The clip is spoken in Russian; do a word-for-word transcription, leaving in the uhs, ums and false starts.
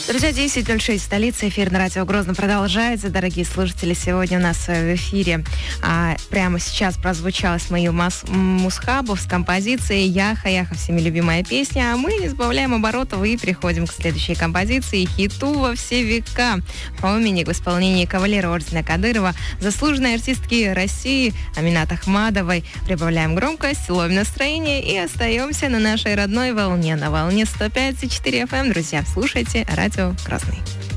Друзья, десять ноль шесть, столица, эфир на радио Грозно продолжается. Дорогие слушатели, сегодня у нас в эфире а, прямо сейчас прозвучала Смаил Мусхабов с композицией «Яха, Яха», всеми любимая песня. А мы не сбавляем оборотов и переходим к следующей композиции, хиту во все века. Поминник в исполнении кавалера ордена Кадырова, заслуженной артистки России Аминат Ахмадовой. Прибавляем громкость, ловим настроение и остаемся на нашей родной волне, на волне сто пять и четыре эф эм. Друзья, слушайте радио Красный.